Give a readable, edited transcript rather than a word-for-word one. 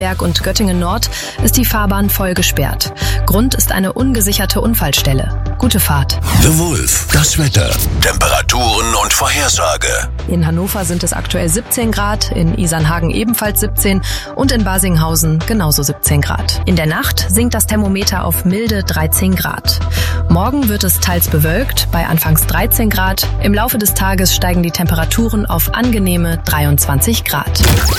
Berg und Göttingen Nord ist die Fahrbahn voll gesperrt. Grund ist eine ungesicherte Unfallstelle. Gute Fahrt. The Wolf, das Wetter, Temperaturen und Vorhersage. In Hannover sind es aktuell 17 Grad, in Isernhagen ebenfalls 17 und in Basinghausen genauso 17 Grad. In der Nacht sinkt das Thermometer auf milde 13 Grad. Morgen wird es teils bewölkt, bei anfangs 13 Grad. Im Laufe des Tages steigen die Temperaturen auf angenehme 23 Grad.